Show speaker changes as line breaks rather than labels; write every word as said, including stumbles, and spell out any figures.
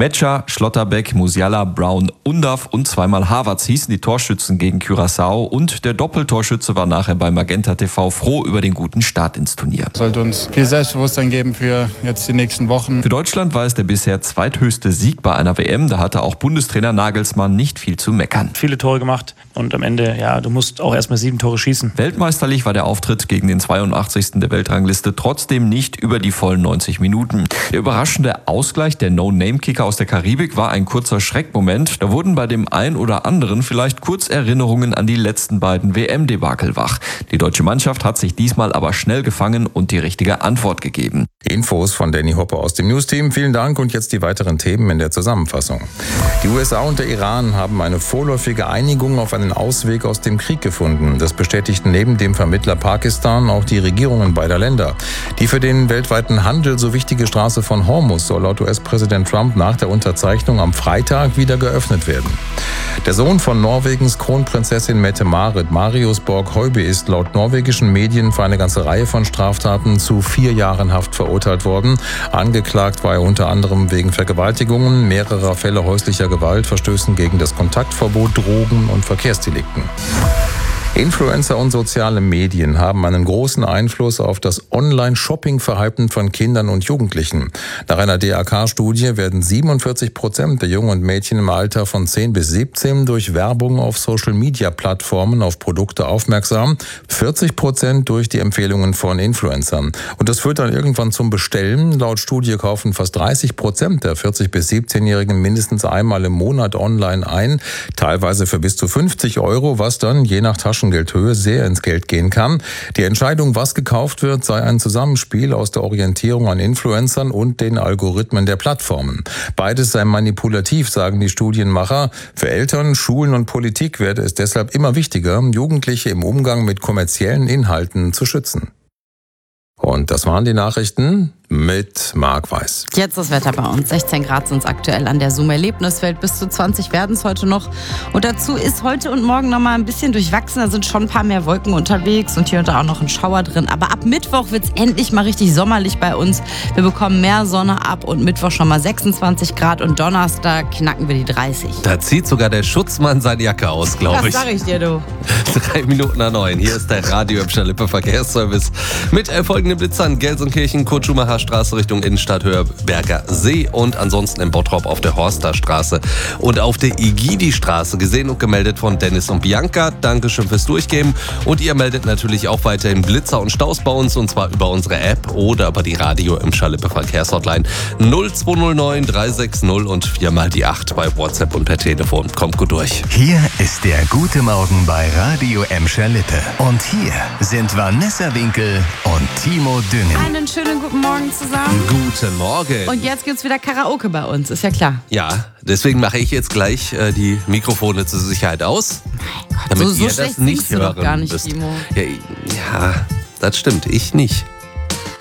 Metscher, Schlotterbeck, Musiala, Brown, Undav und zweimal Havertz hießen die Torschützen gegen Curaçao und der Doppeltorschütze war nachher bei Magenta T V froh über den guten Start ins Turnier.
Sollte uns viel Selbstbewusstsein geben für jetzt die nächsten Wochen.
Für Deutschland war es der bisher zweithöchste Sieg bei einer W M. Da hatte auch Bundestrainer Nagelsmann nicht viel zu meckern.
Viele Tore gemacht und am Ende, ja, du musst auch erstmal sieben Tore schießen.
Weltmeisterlich war der Auftritt gegen den zweiundachtzigsten der Weltrangliste trotzdem nicht über die vollen neunzig Minuten. Der überraschende Ausgleich der No-Name-Kicker aus der Karibik war ein kurzer Schreckmoment. Da wurden bei dem einen oder anderen vielleicht kurz Erinnerungen an die letzten beiden W M-Debakel wach. Die deutsche Mannschaft hat sich diesmal aber schnell gefangen und die richtige Antwort gegeben.
Infos von Danny Hoppe aus dem News-Team. Vielen Dank und jetzt die weiteren Themen in der Zusammenfassung. Die U S A und der Iran haben eine vorläufige Einigung auf einen Ausweg aus dem Krieg gefunden. Das bestätigten neben dem Vermittler Pakistan auch die Regierungen beider Länder. Die für den weltweiten Handel so wichtige Straße von Hormuz soll laut U S-Präsident Trump nach der Unterzeichnung am Freitag wieder geöffnet werden. Der Sohn von Norwegens Kronprinzessin Mette-Marit, Marius Borg-Høiby, ist laut norwegischen Medien für eine ganze Reihe von Straftaten zu vier Jahren Haft verurteilt worden. Angeklagt war er unter anderem wegen Vergewaltigungen, mehrerer Fälle häuslicher Gewalt, Verstößen gegen das Kontaktverbot, Drogen und Verkehrsdelikten. Influencer und soziale Medien haben einen großen Einfluss auf das Online-Shopping-Verhalten von Kindern und Jugendlichen. Nach einer D A K-Studie werden siebenundvierzig Prozent der Jungen und Mädchen im Alter von zehn bis siebzehn durch Werbung auf Social-Media-Plattformen auf Produkte aufmerksam, vierzig Prozent durch die Empfehlungen von Influencern. Und das führt dann irgendwann zum Bestellen. Laut Studie kaufen fast dreißig Prozent der vierzig bis siebzehnjährigen mindestens einmal im Monat online ein, teilweise für bis zu fünfzig Euro, was dann je nach Taschen Geldhöhe sehr ins Geld gehen kann. Die Entscheidung, was gekauft wird, sei ein Zusammenspiel aus der Orientierung an Influencern und den Algorithmen der Plattformen. Beides sei manipulativ, sagen die Studienmacher. Für Eltern, Schulen und Politik werde es deshalb immer wichtiger, Jugendliche im Umgang mit kommerziellen Inhalten zu schützen. Und das waren die Nachrichten mit Marc Weiß.
Jetzt das Wetter bei uns. sechzehn Grad sind es aktuell an der Zoom-Erlebniswelt. Bis zu zwanzig werden es heute noch. Und dazu ist heute und morgen noch mal ein bisschen durchwachsen. Da sind schon ein paar mehr Wolken unterwegs und hier und da auch noch ein Schauer drin. Aber ab Mittwoch wird es endlich mal richtig sommerlich bei uns. Wir bekommen mehr Sonne ab und Mittwoch schon mal sechsundzwanzig Grad und Donnerstag knacken wir die dreißig.
Da zieht sogar der Schutzmann seine Jacke aus, glaube ich.
Das sag ich dir, du.
Drei Minuten nach neun. Hier ist der Radio Emscher Lippe Verkehrsservice mit folgenden Blitzern. Gelsenkirchen, Kurt Schumacher Straße Richtung Innenstadt, Höherberger See und ansonsten in Bottrop auf der Horster Straße und auf der Igidi-Straße. Gesehen und gemeldet von Dennis und Bianca. Dankeschön fürs Durchgeben. Und ihr meldet natürlich auch weiterhin Blitzer und Staus bei uns und zwar über unsere App oder über die Radio Emscher Lippe Verkehrshotline null zwei null neun drei sechs null und viermal die acht bei WhatsApp und per Telefon. Kommt gut durch.
Hier ist der Gute Morgen bei Radio Emscher Lippe. Und hier sind Vanessa Winkel und Timo Düngen.
Einen schönen guten Morgen zusammen.
Guten Morgen.
Und jetzt gibt's wieder Karaoke bei uns, ist ja klar.
Ja, deswegen mache ich jetzt gleich äh, die Mikrofone zur Sicherheit aus.
Mein Gott,
damit
so, so
ihr
schlecht
das nicht
singst du doch
hören
gar nicht,
müsst.
Timo.
Ja, ja, das stimmt, ich nicht.